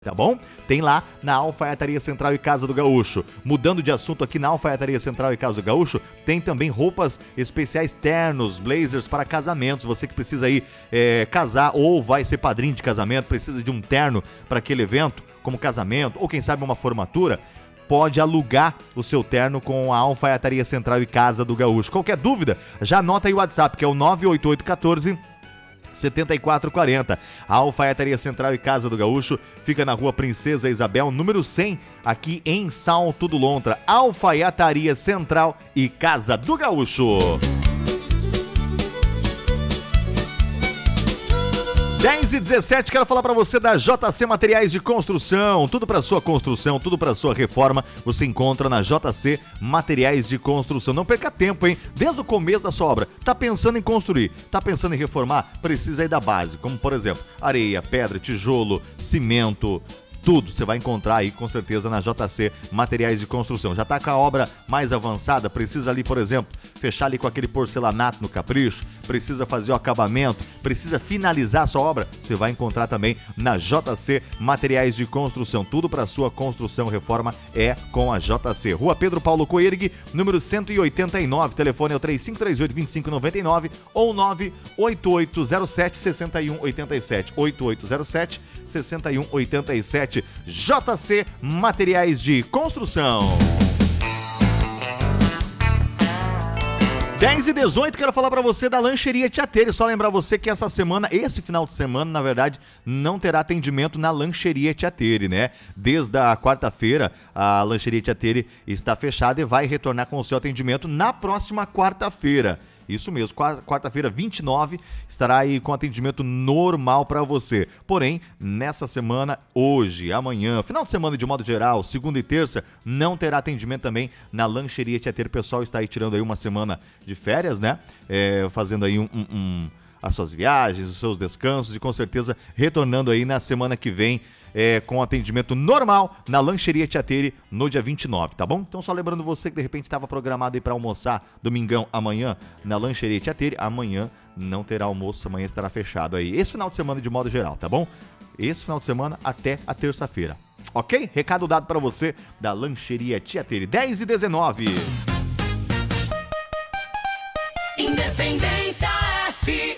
Tá bom? Tem lá na Alfaiataria Central e Casa do Gaúcho. Mudando de assunto aqui na Alfaiataria Central e Casa do Gaúcho, tem também roupas especiais, ternos, blazers para casamentos. Você que precisa aí casar ou vai ser padrinho de casamento, precisa de um terno para aquele evento, como casamento ou quem sabe uma formatura, pode alugar o seu terno com a Alfaiataria Central e Casa do Gaúcho. Qualquer dúvida, já anota aí o WhatsApp, que é o 98814 7440. A Alfaiataria Central e Casa do Gaúcho fica na Rua Princesa Isabel, número 100, aqui em Salto do Lontra. Alfaiataria Central e Casa do Gaúcho. 10h17, quero falar para você da JC Materiais de Construção. Tudo para sua construção, tudo para sua reforma, você encontra na JC Materiais de Construção. Não perca tempo, hein? Desde o começo da sua obra, tá pensando em construir, tá pensando em reformar, precisa aí da base, como por exemplo, areia, pedra, tijolo, cimento, tudo você vai encontrar aí com certeza na JC Materiais de Construção. Já tá com a obra mais avançada, precisa ali, por exemplo, fechar ali com aquele porcelanato no capricho, precisa fazer o acabamento, precisa finalizar a sua obra, você vai encontrar também na JC Materiais de Construção. Tudo para sua construção, reforma é com a JC. Rua Pedro Paulo Coergue, número 189, telefone é o 3538-2599 ou 98807-6187, 8807-6187. JC Materiais de Construção. 10h18, quero falar pra você da Lancheria Tiateri. Só lembrar você que esse final de semana, na verdade, não terá atendimento na Lancheria Tiateri, né? Desde a quarta-feira, a Lancheria Tiateri está fechada e vai retornar com o seu atendimento na próxima quarta-feira. Isso mesmo, quarta-feira 29 estará aí com atendimento normal para você. Porém, nessa semana, hoje, amanhã, final de semana de modo geral, segunda e terça, não terá atendimento também na Lancheria Tiateri. O pessoal está aí tirando aí uma semana de férias, né? Fazendo aí as suas viagens, os seus descansos e com certeza retornando aí na semana que vem com atendimento normal na Lancheria Tiateri no dia 29, tá bom? Então só lembrando você que de repente estava programado aí para almoçar domingão amanhã na Lancheria Tiateri, amanhã não terá almoço, amanhã estará fechado aí. Esse final de semana de modo geral, tá bom? Esse final de semana até a terça-feira, ok? Recado dado para você da Lancheria Tiateri. 10h19. Independência FM.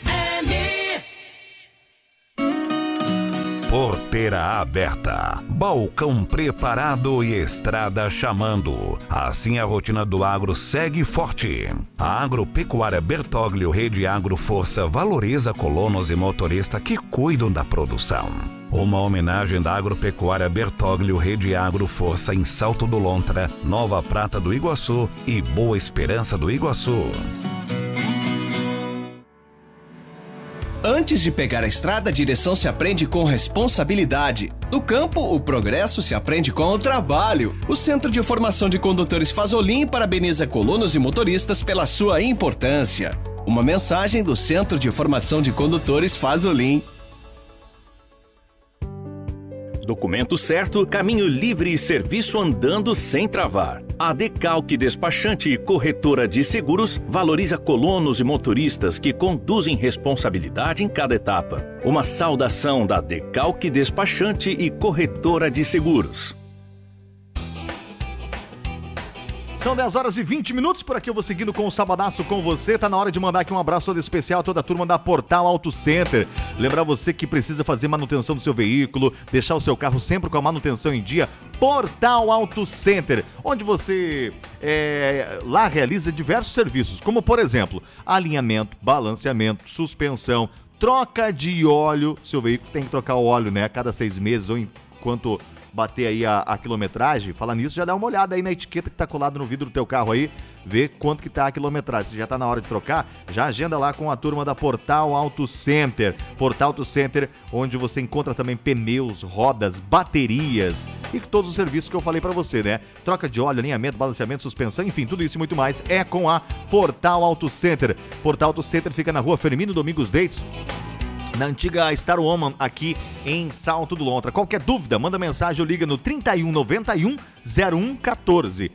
Porteira aberta, balcão preparado e estrada chamando. Assim a rotina do agro segue forte. A Agropecuária Bertoglio Rede Agro Força valoriza colonos e motoristas que cuidam da produção. Uma homenagem da Agropecuária Bertoglio Rede Agro Força em Salto do Lontra, Nova Prata do Iguaçu e Boa Esperança do Iguaçu. Antes de pegar a estrada, a direção se aprende com responsabilidade. No campo, o progresso se aprende com o trabalho. O Centro de Formação de Condutores Fazolim parabeniza colonos e motoristas pela sua importância. Uma mensagem do Centro de Formação de Condutores Fazolim. Documento certo, caminho livre e serviço andando sem travar. A Decalque Despachante e Corretora de Seguros valoriza colonos e motoristas que conduzem responsabilidade em cada etapa. Uma saudação da Decalque Despachante e Corretora de Seguros. São 10h20, por aqui eu vou seguindo com o Sabadaço com você. Tá na hora de mandar aqui um abraço todo especial a toda a turma da Portal Auto Center. Lembrar você que precisa fazer manutenção do seu veículo, deixar o seu carro sempre com a manutenção em dia. Portal Auto Center, onde você lá realiza diversos serviços, como por exemplo, alinhamento, balanceamento, suspensão, troca de óleo. Seu veículo tem que trocar o óleo, né, a cada 6 meses ou enquanto bater aí a quilometragem. Falar nisso, já dá uma olhada aí na etiqueta que tá colada no vidro do teu carro aí, vê quanto que tá a quilometragem. Se já tá na hora de trocar, já agenda lá com a turma da Portal Auto Center. Portal Auto Center, onde você encontra também pneus, rodas, baterias e todos os serviços que eu falei pra você, né? Troca de óleo, alinhamento, balanceamento, suspensão, enfim, tudo isso e muito mais é com a Portal Auto Center. Portal Auto Center fica na Rua Firmino Domingos Dates, na antiga Star Woman, aqui em Salto do Lontra. Qualquer dúvida, manda mensagem ou liga no 3191 0114.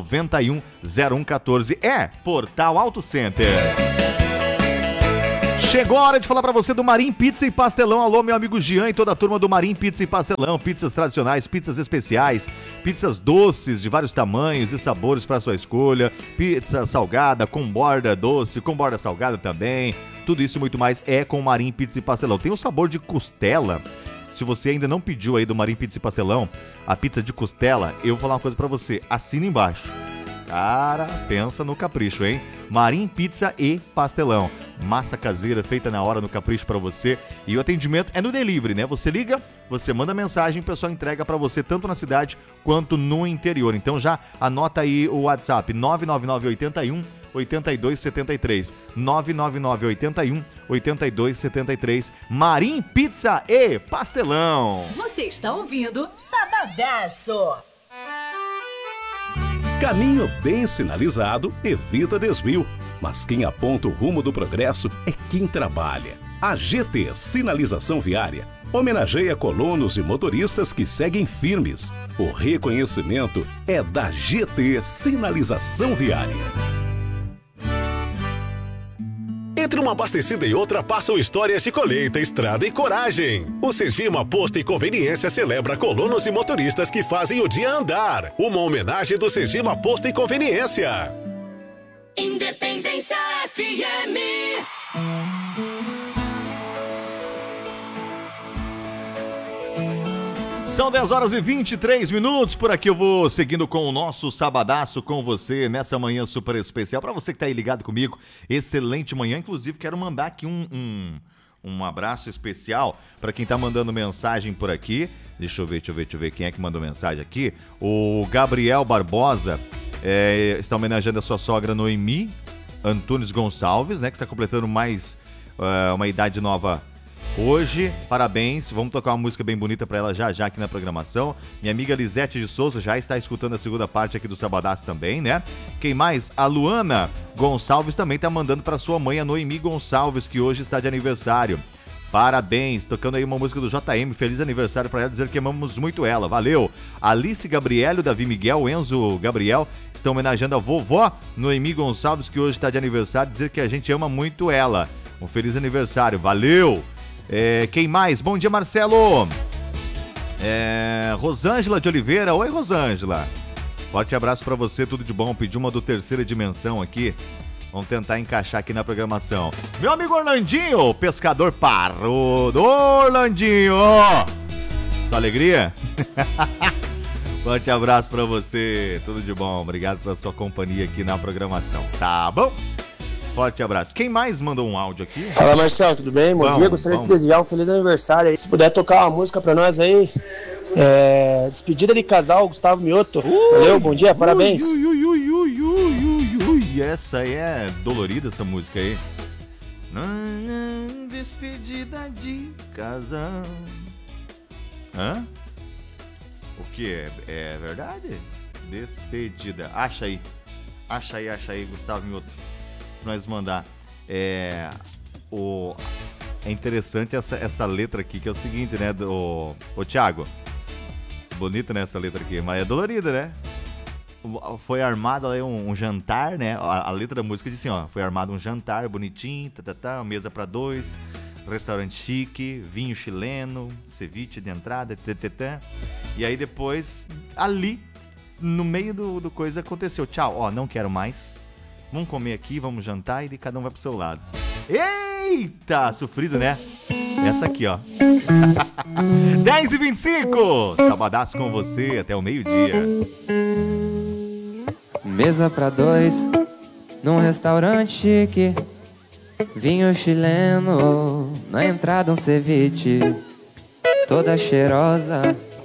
3191 0114. É Portal Auto Center. Chegou a hora de falar pra você do Marim Pizza e Pastelão. Alô, meu amigo Jean e toda a turma do Marim Pizza e Pastelão. Pizzas tradicionais, pizzas especiais, pizzas doces de vários tamanhos e sabores pra sua escolha. Pizza salgada, com borda doce, com borda salgada também. Tudo isso e muito mais é com o Marim Pizza e Pastelão. Tem o sabor de costela. Se você ainda não pediu aí do Marim Pizza e Pastelão, a pizza de costela, eu vou falar uma coisa pra você. Assina embaixo. Cara, pensa no capricho, hein? Marim Pizza e Pastelão. Massa caseira feita na hora no capricho pra você. E o atendimento é no delivery, né? Você liga, você manda mensagem, o pessoal entrega pra você tanto na cidade quanto no interior. Então já anota aí o WhatsApp 99981 8273 99981 8273. Marim Pizza e Pastelão. Você está ouvindo Sabadaço. Caminho bem sinalizado evita desvio, mas quem aponta o rumo do progresso é quem trabalha. A GT Sinalização Viária homenageia colonos e motoristas que seguem firmes. O reconhecimento é da GT Sinalização Viária. Entre uma abastecida e outra passam histórias de colheita, estrada e coragem. O Segima Posto e Conveniência celebra colonos e motoristas que fazem o dia andar. Uma homenagem do Segima Posto e Conveniência. Independência FM. São 10 horas e 23 minutos, por aqui eu vou seguindo com o nosso Sabadaço com você, nessa manhã super especial. Para você que tá aí ligado comigo, excelente manhã. Inclusive quero mandar aqui um abraço especial para quem tá mandando mensagem por aqui. Deixa eu ver quem é que mandou mensagem aqui. O Gabriel Barbosa está homenageando a sua sogra Noemi Antunes Gonçalves, né, que está completando mais uma idade nova hoje. Parabéns, vamos tocar uma música bem bonita pra ela já aqui na programação. Minha amiga Lisete de Souza já está escutando a segunda parte aqui do Sabadaço também, né? Quem mais? A Luana Gonçalves também tá mandando pra sua mãe, a Noemi Gonçalves, que hoje está de aniversário. Parabéns, tocando aí uma música do JM, feliz aniversário pra ela, dizer que amamos muito ela, valeu. Alice Gabriel, Davi Miguel, Enzo Gabriel estão homenageando a vovó Noemi Gonçalves, que hoje está de aniversário, dizer que a gente ama muito ela. Um feliz aniversário, valeu. Quem mais? Bom dia, Marcelo. Rosângela de Oliveira. Oi, Rosângela. Forte abraço pra você, tudo de bom. Pedi uma do Terceira Dimensão aqui. Vamos tentar encaixar aqui na programação. Meu amigo Orlandinho, pescador parrudo. Orlandinho! Sua alegria? Forte abraço pra você, tudo de bom. Obrigado pela sua companhia aqui na programação, tá bom? Forte abraço. Quem mais mandou um áudio aqui? Fala, Marcelo, tudo bem? Bom dia, gostaria de desejar um feliz aniversário aí. Se puder tocar uma música pra nós aí. Despedida de casal, Gustavo Mioto. Valeu, bom dia, parabéns. Essa aí é dolorida, essa música aí. Despedida de casal. Hã? O que? É verdade? Despedida. Acha aí, Gustavo Mioto. Nós mandar. É interessante essa letra aqui, que é o seguinte, né? Ô Thiago, bonita, né, essa letra aqui, mas é dolorida, né? Foi armado aí um jantar, né? A letra da música diz assim, ó: foi armado um jantar bonitinho, uma mesa pra dois, restaurante chique, vinho chileno, ceviche de entrada, e aí depois, ali, no meio do coisa, aconteceu: tchau, ó, não quero mais. Vamos comer aqui, vamos jantar e cada um vai pro seu lado. Eita, sofrido, né? Essa aqui, ó. 10h25, Sabadaço com você até o meio-dia. Mesa pra dois, num restaurante chique, vinho chileno, na entrada um ceviche, toda cheirosa,